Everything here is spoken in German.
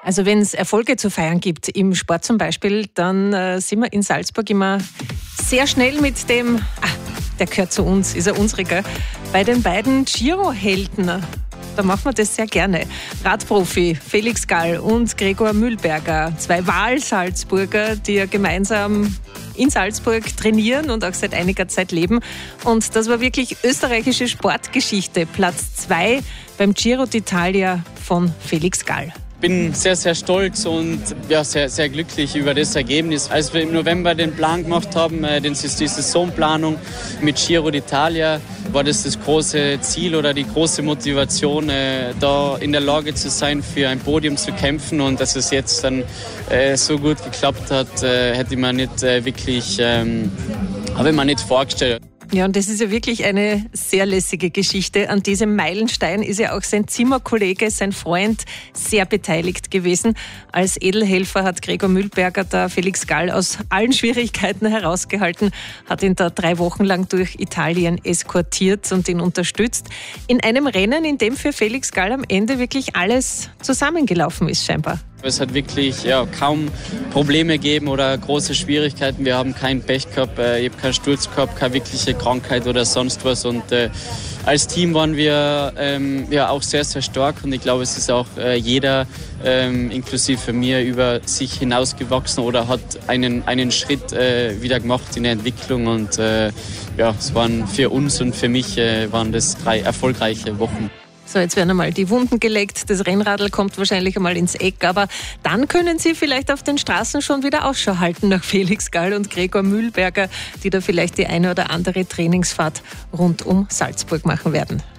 Also wenn es Erfolge zu feiern gibt, im Sport zum Beispiel, dann sind wir in Salzburg immer sehr schnell mit dem, der gehört zu uns, ist er unsriger, bei den beiden Giro-Helden. Da machen wir das sehr gerne. Radprofi Felix Gall und Gregor Mühlberger, zwei Wahlsalzburger, die ja gemeinsam in Salzburg trainieren und auch seit einiger Zeit leben. Und das war wirklich österreichische Sportgeschichte. Platz 2 beim Giro d'Italia von Felix Gall. Ich bin sehr, sehr stolz und sehr, sehr glücklich über das Ergebnis. Als wir im November den Plan gemacht haben, die Saisonplanung mit Giro d'Italia, war das große Ziel oder die große Motivation, da in der Lage zu sein, für ein Podium zu kämpfen. Und dass es jetzt dann so gut geklappt hat, hätte man nicht wirklich, habe ich mir nicht vorgestellt. Ja, und das ist ja wirklich eine sehr lässige Geschichte. An diesem Meilenstein ist ja auch sein Zimmerkollege, sein Freund, sehr beteiligt gewesen. Als Edelhelfer hat Gregor Mühlberger da Felix Gall aus allen Schwierigkeiten herausgehalten, hat ihn da 3 Wochen lang durch Italien eskortiert und ihn unterstützt. In einem Rennen, in dem für Felix Gall am Ende wirklich alles zusammengelaufen ist, scheinbar. Es hat wirklich kaum Probleme gegeben oder große Schwierigkeiten. Wir haben keinen Pech gehabt, ich habe keinen Sturz gehabt, keine wirkliche Krankheit oder sonst was. Und als Team waren wir auch sehr, sehr stark. Und ich glaube, es ist auch jeder, inklusive mir, über sich hinausgewachsen oder hat einen Schritt wieder gemacht in der Entwicklung. Und es waren für uns und für mich waren das 3 erfolgreiche Wochen. So, jetzt werden einmal die Wunden gelegt, das Rennradl kommt wahrscheinlich einmal ins Eck, aber dann können Sie vielleicht auf den Straßen schon wieder Ausschau halten nach Felix Gall und Gregor Mühlberger, die da vielleicht die eine oder andere Trainingsfahrt rund um Salzburg machen werden.